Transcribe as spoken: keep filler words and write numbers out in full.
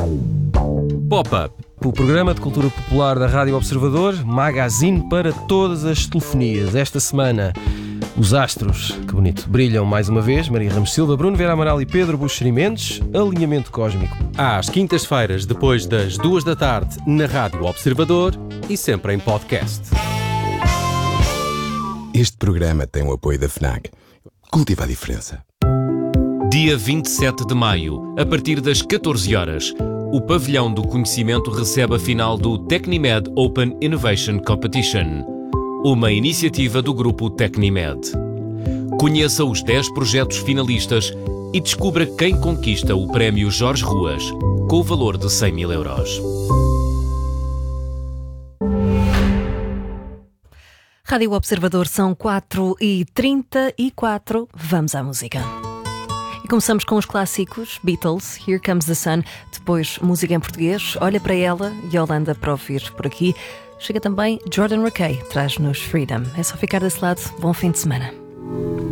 Pop-Up, o programa de cultura popular da Rádio Observador, magazine para todas as telefonias. Esta semana, os astros, que bonito, brilham mais uma vez. Maria Ramos Silva, Bruno Vieira Amaral e Pedro Buxeri Mendes. Alinhamento cósmico. Às quintas-feiras, depois das duas da tarde, na Rádio Observador e sempre em podcast. Este programa tem o apoio da FNAC. Cultiva a diferença. Dia vinte e sete de maio, a partir das catorze horas, o Pavilhão do Conhecimento recebe a final do Tecnimed Open Innovation Competition, uma iniciativa do grupo Tecnimed. Conheça os dez projetos finalistas e descubra quem conquista o prémio Jorge Ruas, com o valor de cem mil euros. Rádio Observador, são quatro e trinta e quatro. Vamos à música. E começamos com os clássicos, Beatles, Here Comes the Sun, depois música em português, Olha para Ela e Holanda para ouvir por aqui. Chega também Jordan Rakei, traz-nos Freedom. É só ficar desse lado, bom fim de semana.